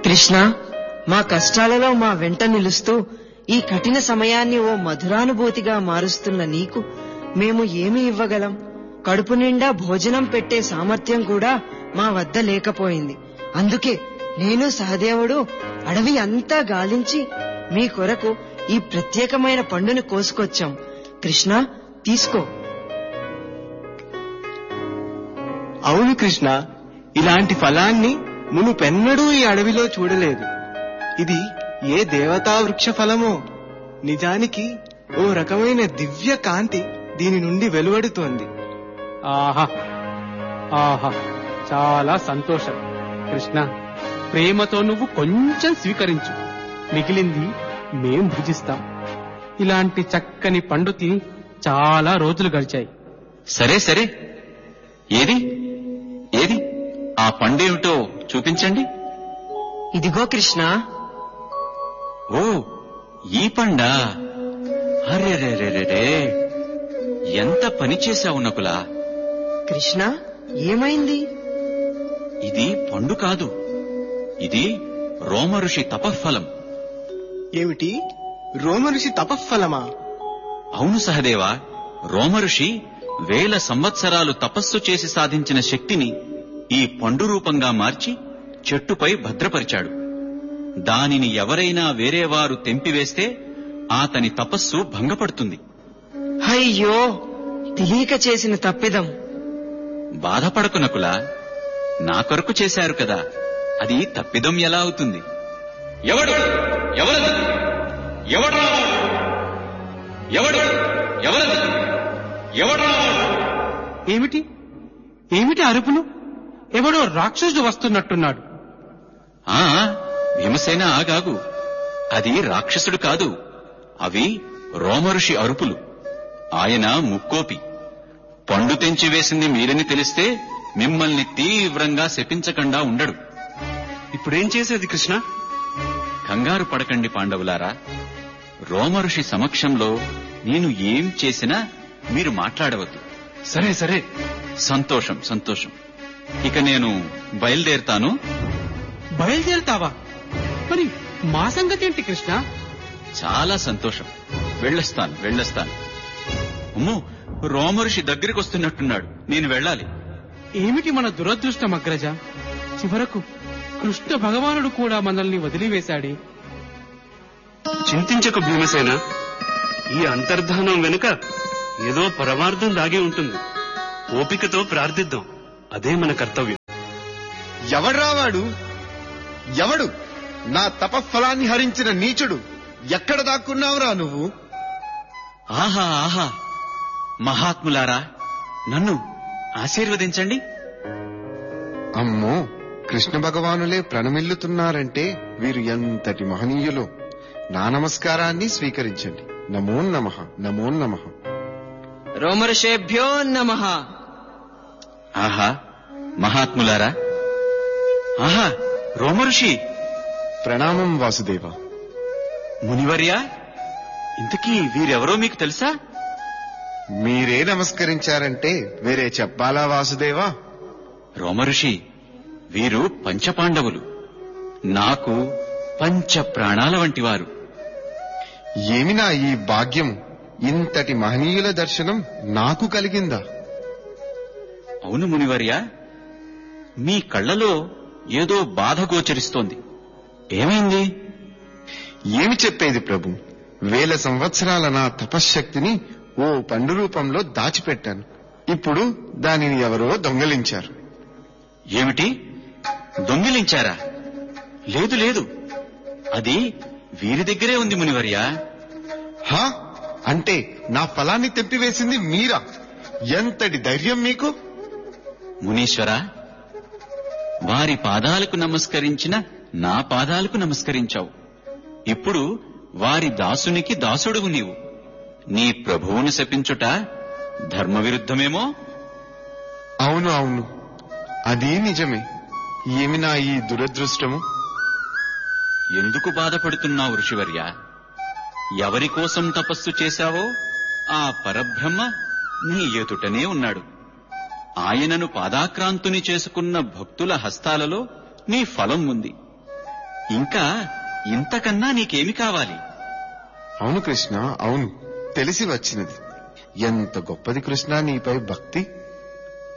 కృష్ణ, మా కష్టాలలో మా వెంట నిలుస్తూ ఈ కఠిన సమయాన్ని ఓ మధురానుభూతిగా మారుస్తున్న నీకు మేము ఏమి ఇవ్వగలం? కడుపు నిండా భోజనం పెట్టే సామర్థ్యం కూడా మా వద్ద లేకపోయింది. అందుకే నేను సహదేవుడు అడవి అంతా గాలించి మీ కొరకు ఈ ప్రత్యేకమైన పండుని కోసుకొచ్చాం. కృష్ణ, తీసుకో. అవును కృష్ణ, ఇలాంటి ఫలాన్ని మునుపెన్నడూ ఈ అడవిలో చూడలేదు. ఇది ఏ దేవతా వృక్ష ఫలమో. నిజానికి ఓ రకమైన దివ్య కాంతి దీని నుండి వెలువడుతోంది. ఆహా ఆహా, చాలా సంతోషం కృష్ణ. ప్రేమతో నువ్వు కొంచెం స్వీకరించు, మిగిలింది మేం భుజిస్తాం. ఇలాంటి చక్కని పండు తిని చాలా రోజులు గడిచాయి. సరే సరే, ఏది ఏది ఆ పండేమిటో చూపించండి. ఇదిగో కృష్ణ. ఓ, ఈ పండా? అరెరెరెరే, ఎంత పని చేశావు నకులా. కృష్ణ, ఏమైంది? ఇది పండు కాదు, ఇది రోమఋషి తపఫలం. ఏమిటి, రోమఋషి తపఫలమా? అవును సహదేవా, రోమఋషి 1000 సంవత్సరాలు తపస్సు చేసి సాధించిన శక్తిని ఈ పండు రూపంగా మార్చి చెట్టుపై భద్రపరిచాడు. దానిని ఎవరైనా వేరేవారు తెంపివేస్తే అతని తపస్సు భంగపడుతుంది. అయ్యో, తెలియక చేసిన తప్పిదం. బాధపడకు నకులా, నా కొరకు చేశారు కదా, అది తప్పిదం ఎలా అవుతుంది? ఎవడు ఎవరది ఎవడు ఎవడు ఎవరది ఎవడు? ఏమిటి ఏమిటి అరుపులు? ఎవడో రాక్షసుడు వస్తున్నట్టున్నాడు. ఆ భీమసేన, ఆగాగు. అది రాక్షసుడు కాదు, అవి రోమఋషి అరుపులు. ఆయన ముక్కోపి. పండు తెంచి వేసింది మీరని తెలిస్తే మిమ్మల్ని తీవ్రంగా శపించకుండా ఉండడు. ఇప్పుడేం చేసేది కృష్ణ? కంగారు పడకండి పాండవులారా. రోమఋషి సమక్షంలో నేను ఏం చేసినా మీరు మాట్లాడవద్దు. సరే సరే. సంతోషం సంతోషం. ఇక నేను బయలుదేరుతాను. బయలుదేరుతావా? మరి మా సంగతి ఏంటి కృష్ణ? చాలా సంతోషం. వెళ్ళొస్తాను వెళ్ళొస్తాను. అమ్మో, రోమఋషి దగ్గరికి వస్తున్నట్టున్నాడు. నేను వెళ్ళాలి. ఏమిటి మన దురదృష్టం అగ్రజ, చివరకు కృష్ణ భగవానుడు కూడా మనల్ని వదిలివేశాడే. చింతించకు భీమసేన, ఈ అంతర్ధానం వెనుక ఏదో పరమార్థం దాగి ఉంటుంది. ఓపికతో ప్రార్థిద్దాం, అదే మన కర్తవ్యం. ఎవడ్రావాడు? ఎవడు? నా తపఫలాన్ని హరించిన నీచుడు! ఎక్కడ దాక్కున్నావురా నువ్వు? ఆహా ఆహా, మహాత్ములారా, నన్ను ఆశీర్వదించండి. అమ్మో, కృష్ణ భగవానులే ప్రణమిల్లుతున్నారంటే వీరు ఎంతటి మహనీయులో! నా నమస్కారాన్ని స్వీకరించండి. నమో నమః, నమో నమః. రోమర్షేభ్యో నమః. ఆహా, మహాత్ములారా! ఆహా, రోమఋషి! ప్రణామం వాసుదేవ. మునివర్య, ఇంతకీ వీరెవరో మీకు తెలుసా? మీరే నమస్కరించారంటే వేరే చెప్పాలా వాసుదేవా? రోమఋషి, వీరు పంచపాండవులు. నాకు పంచ ప్రాణాల వంటివారు. ఏమినా ఈ భాగ్యం! ఇంతటి మహనీయుల దర్శనం నాకు కలిగిందా? అవును మునివర్య, మీ కళ్లలో ఏదో బాధ గోచరిస్తోంది. ఏమైంది? ఏమి చెప్పేది ప్రభు? 1000 సంవత్సరాల నా తపశ్శక్తిని ఓ పండు రూపంలో దాచిపెట్టాను. ఇప్పుడు దానిని ఎవరో దొంగలించారు. ఏమిటి, దొంగిలించారా? లేదు లేదు, అది వీరి దగ్గరే ఉంది మునివర్య. హా? అంటే నా ఫలాన్ని తెంపివేసింది మీరా? ఎంతటి ధైర్యం మీకు? మునీశ్వర, వారి పాదాలకు నమస్కరించిన నా పాదాలకు నమస్కరించావు. ఇప్పుడు వారి దాసునికి దాసుడువు నీవు. నీ ప్రభువును శపించుట ధర్మ విరుద్ధమేమో? అవును అవును, అదీ నిజమే. ఏమినా ఈ దురదృష్టము? ఎందుకు బాధపడుతున్నావు ఋషివర్య? ఎవరి కోసం తపస్సు చేశావో ఆ పరబ్రహ్మ నీ ఎదుటనే ఉన్నాడు. ఆయనను పాదాక్రాంతుని చేసుకున్న భక్తుల హస్తాలలో నీ ఫలం ఉంది. ఇంకా ఇంతకన్నా నీకేమి కావాలి? అవును కృష్ణ, అవును, తెలిసి వచ్చినది. ఎంత గొప్పది కృష్ణ నీపై భక్తి.